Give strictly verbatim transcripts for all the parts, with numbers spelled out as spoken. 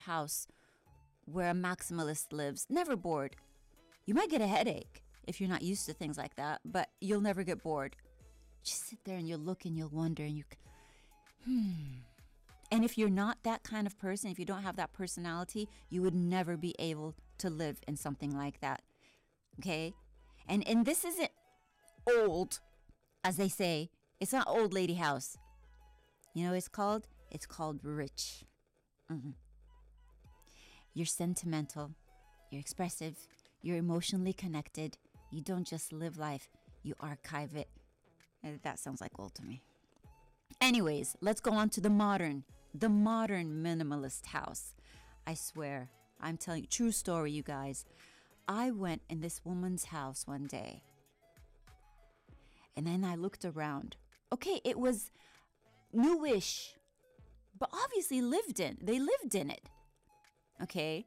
house where a maximalist lives, never bored. You might get a headache if you're not used to things like that, but you'll never get bored. Just sit there and you'll look and you'll wonder and you, hmm. And if you're not that kind of person, if you don't have that personality, you would never be able to live in something like that. Okay? And and this isn't old, as they say. It's not old lady house. You know what it's called? It's called rich. Mm-hmm. You're sentimental. You're expressive. You're emotionally connected. You don't just live life. You archive it. And that sounds like old to me. Anyways, let's go on to the modern. The modern minimalist house. I swear, I'm telling you, true story, you guys. I went in this woman's house one day. And then I looked around. Okay, it was newish, but obviously lived in. They lived in it. Okay?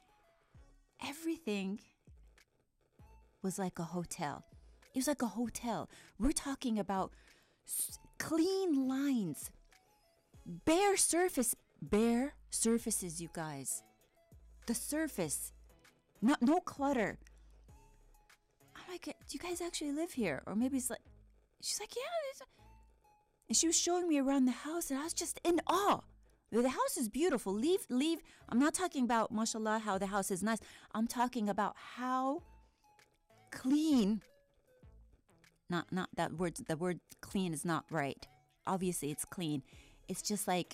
Everything was like a hotel. It was like a hotel. We're talking about s- clean lines. Bare surface. Bare surfaces, you guys. The surface. Not, no clutter. I'm like, do you guys actually live here? Or maybe it's like, she's like, yeah. It's... And she was showing me around the house and I was just in awe. The house is beautiful. Leave, leave. I'm not talking about, mashallah, how the house is nice. I'm talking about how clean. Not, not that word. The word clean is not right. Obviously, it's clean. It's just like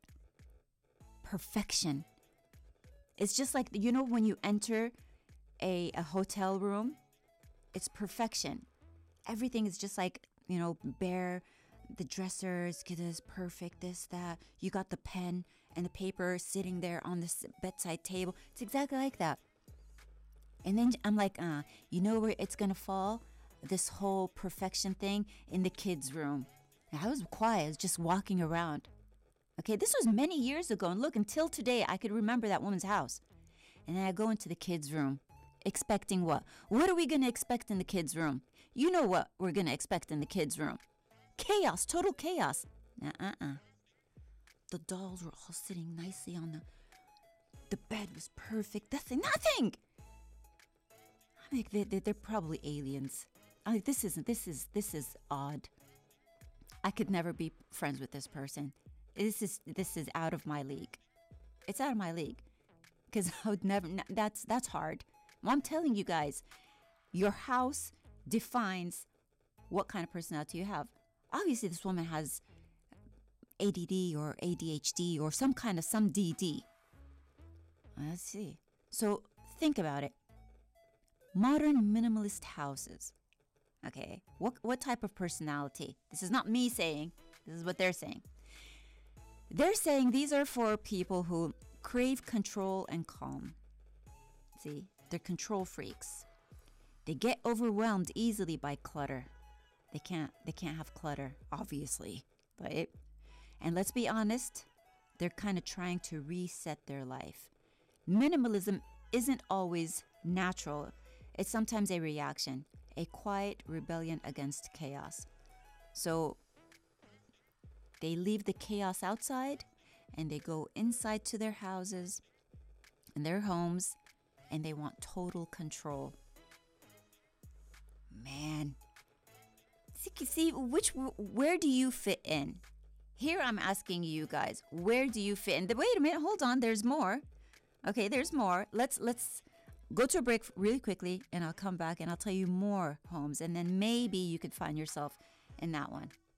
perfection. It's just like, you know, when you enter a, a hotel room, it's perfection. Everything is just like, you know, bare. The dressers, this perfect, this, that. You got the pen and the paper sitting there on this bedside table. It's exactly like that. And then I'm like, uh, you know where it's going to fall? This whole perfection thing in the kids' room. And I was quiet. I was just walking around. Okay, this was many years ago. And look, until today, I could remember that woman's house. And then I go into the kids' room. Expecting what? What are we going to expect in the kids' room? You know what we're going to expect in the kids' room. Chaos, total chaos. Uh-uh-uh. The dolls were all sitting nicely on the... The bed was perfect. Nothing, nothing! I'm like, they, they, they're probably aliens. I'm like, this isn't, this is, this is odd. I could never be friends with this person. This is, this is out of my league. It's out of my league. Because I would never, that's, that's hard. Well, I'm telling you guys, your house defines what kind of personality you have. Obviously, this woman has A D D or A D H D or some kind of some D D. Let's see. So think about it. Modern minimalist houses. Okay. What what type of personality? This is not me saying. This is what they're saying. They're saying these are for people who crave control and calm. See, they're control freaks. They get overwhelmed easily by clutter. They can't they can't have clutter, obviously, right? And let's be honest, they're kind of trying to reset their life. Minimalism isn't always natural. It's sometimes a reaction, a quiet rebellion against chaos. So they leave the chaos outside and they go inside to their houses and their homes and they want total control. Man. See, see, which, where do you fit in? Here I'm asking you guys, where do you fit in? Wait a minute, hold on, there's more. Okay, there's more. Let's let's go to a break really quickly, and I'll come back and I'll tell you more homes, and then maybe you could find yourself in that one.